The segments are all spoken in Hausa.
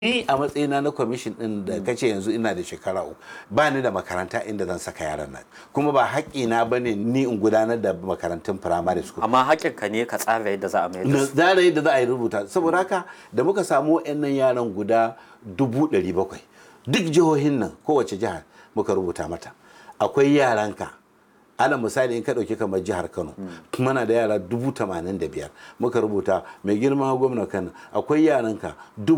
Ni a matsayina na kwamishin ɗin da kace yanzu ina da shekara 3 ba ni da makaranta inda zan saka yaran nan kuma ba haƙƙina ba ne ni in gudanar da makarantun primary school. Amma haƙƙinka ne ka tsara yadda za a mai da su. Tsara yadda za a yi rubuta saboda haka da muka samu waɗannan yaran guda 700,000 duk jihohin nan kowace jihar muka rubuta mata akwai yaranka. Ana misali in ka ɗauki kamar jihar Kano muna da yara 85,000 muka rubuta mai girma gwamna Kano akwai yaranka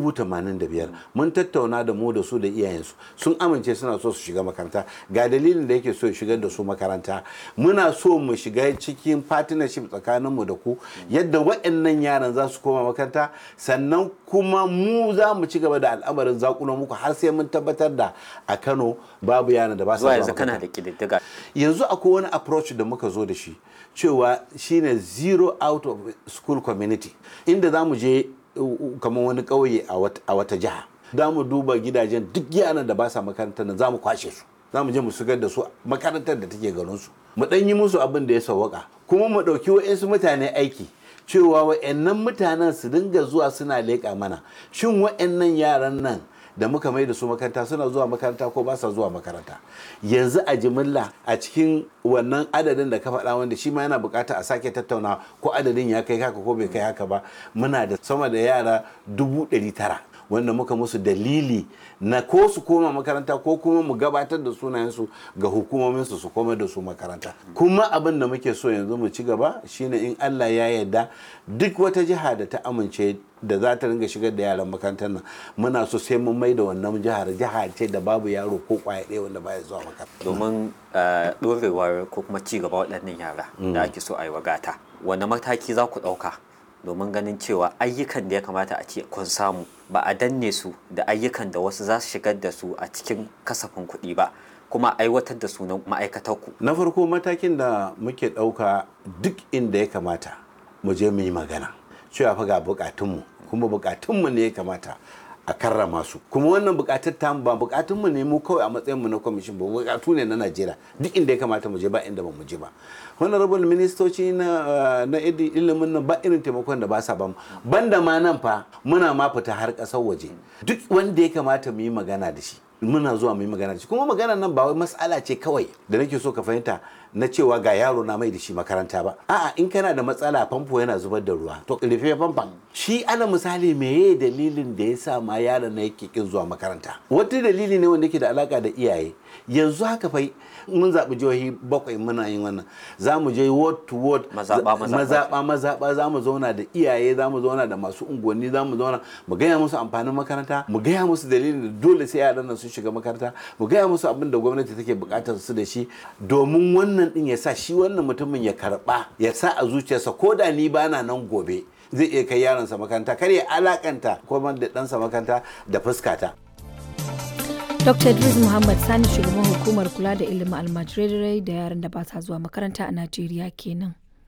85,000 mun tattauna da mu da su da iyayensu sun amince suna so su shiga makaranta ga dalilin da yake so ya shigar da su makaranta muna so mu shiga cikin partnership tsakaninmu da ku yadda waɗannan yaran za su koma makaranta sannan kuma mu za mu ci gaba da al'amarin zakulo muku har sai mun tabbatar da a Kano babu yaran da ba su zuwa yanzu kana da kididdiga. Yanzu akwai wani approach da muka zo da shi cewa shine zero out of school community inda za mu je kamar wani ƙauye a wata jiha za mu duba gidajen duk yaran da ba sa makarantar nan za mu kwashe su za mu je mu shigar da su makarantar da take garinsu mu ɗan yi musu abin da ya sawwaka kuma mu ɗauki wa'insu mutane aiki cewa wa'annan mutanen su dinga zuwa suna leƙa mana shin wa'annan yaran nan da muka mai da su makaranta suna zuwa makaranta ko ba sa zuwa makaranta yanzu a jimilla a cikin wannan adadin da ka faɗa wanda shi ma yana bukata a sake tattauna ko adadin ya kai haka ko bai kai haka ba muna da sama da yara 900,000 wanda muka musu dalili na ko su koma makaranta ko kuma mu gabatar da sunayensu ga hukumominsu su koma da su makaranta kuma abin da muke so yanzu mu ci gaba shine in Allah ya yarda duk wata jiha da ta amince da za ta ringa shigar da yaran makarantar nan muna so sai mun mai da wannan jiha ce da babu yaro ko kwaya ɗaya wanda baya zuwa makaranta domin ɗorewar ko kuma ci gaba waɗannan yara da ake so a yi wagata wani mataki za ku ɗauka domin ganin cewa ayyukan da ya kamata a ce kun samu ba a danne su da ayyukan da wasu za su shigar da su a cikin kasafin kuɗi ba kuma aiwatar da su na ma'aikatarku. Na farko matakin da muke ɗauka duk inda ya kamata mu je mu yi magana cewa fa ga bukatunmu kuma bukatunmu ne ya kamata a karrama su kuma wannan bukatar tamu ba bukatunmu ne mu kawai a matsayinmu na kwamishin ba bukatu ne na Najeriya duk inda ya kamata mu je ba inda ba mu je ba honorable ministoci na ilimin nan ba irin taimakon da ba sa ba mu banda ma nan fa muna ma fita har ƙasar waje duk wanda ya kamata mu yi magana da shi muna zuwa mu yi magana da shi kuma magana nan ba wai mas'ala ce kawai da nake so ka fahimta na cewa ga yaro na mai da shi makaranta ba a'a in kana da matsala famfo yana zubar da ruwa to rufe famfon shi ana misali meye dalilin da ya sa ma yaron na yake kin zuwa makaranta wata dalili ne wanda yake da alaka da iyaye yanzu haka fa mun zaɓi jihohi 7 muna yin wannan za mu je ward to ward mazaɓa za mu zauna da iyaye za mu zauna da masu unguwanni za mu zauna mu gaya musu amfanin makaranta mu gaya musu dalilin da dole sai yaran nan sun shiga makaranta mu gaya musu abin da gwamnati take buƙatar su da shi domin wannan din ya sa shi wannan mutumin ya karɓa ya sa a zuciyarsa ko da ni bana nan gobe zai iya kai yaronsa makaranta kar ya alakanta ko da ɗansa makaranta da fuskata. Dr. Idris Muhammad Sani shugaban hukumar kula da ilimin almajirai da yaran da ba sa zuwa makaranta a Najeriya kenan.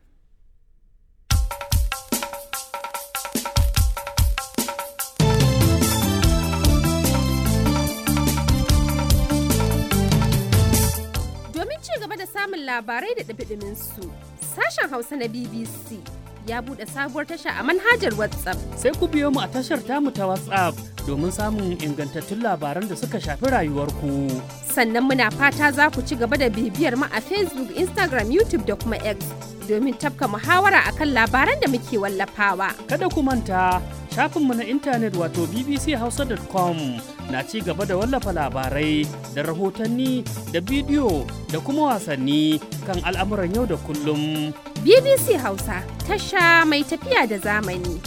Domin ci gaba da samun labarai da ɗumi su sashen Hausa na BBC ya buɗe sabuwar tasha a manhajar WhatsApp. Sai ku biyo mu a tashar tamu ta WhatsApp domin samun ingantattun labaran da suka shafi rayuwarku. Sannan muna fata za ku ci gaba da bibiyar mu a Facebook, Instagram, YouTube da kuma X domin tafka muhawara akan labaran da muke wallafawa. Kada ku manta shafinmu na intanet wato bbchausa.com na ci gaba da wallafa labarai da rahotanni da bidiyo da kuma wasanni kan al'amuran yau da kullum. BBC Hausa tasha mai tafiya da zamani.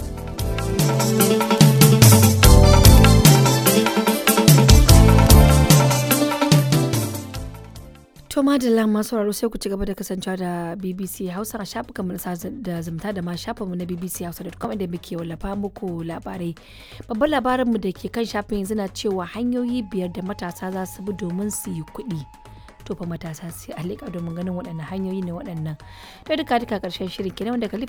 To madalla masu sauraro sai ku ci gaba da kasancewa da BBC Hausa a shafukan mu da zumunta da ma shafinmu na bbchausa.com inda muke wallafa muku labarai. Babban labarin mu da ke kan shafin yanzu na cewa hanyoyi 5 da matasa za su bi domin su yi kuɗi. To fa matasa sai a leƙa domin ganin waɗannan hanyoyi ne waɗannan. To duka ƙarshen shirin kenan wanda